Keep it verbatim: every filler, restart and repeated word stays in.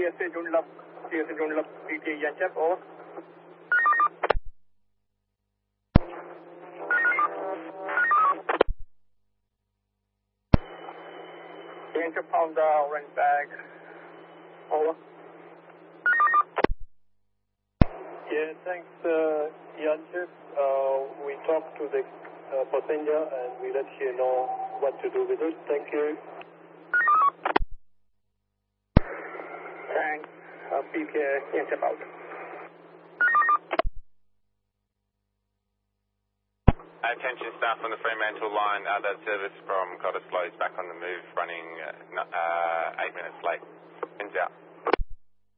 C S A Joondalup, C S A Joondalup, P T A Yanchep, over. Yanchep found the orange bag, over. Yeah, thanks, uh, Yanchep. Uh, we talked to the uh, passenger and we let you know what to do with it. Thank you. Thanks. Uh, P T A Yanchep out. Attention staff on the Fremantle line, uh, that service from Cottesloe is back on the move, running uh, uh, eight minutes late. Ends out.